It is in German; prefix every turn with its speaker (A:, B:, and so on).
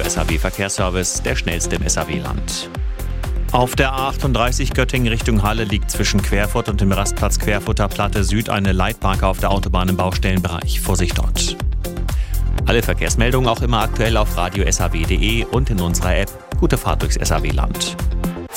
A: Radio SAW Verkehrsservice, der schnellste im SAW-Land. Auf der A38 Göttingen Richtung Halle liegt zwischen Querfurt und dem Rastplatz Querfurter Platte Süd eine Leitplanke auf der Autobahn im Baustellenbereich. Vorsicht dort. Alle Verkehrsmeldungen auch immer aktuell auf radio-saw.de und in unserer App. Gute Fahrt durchs SAW-Land.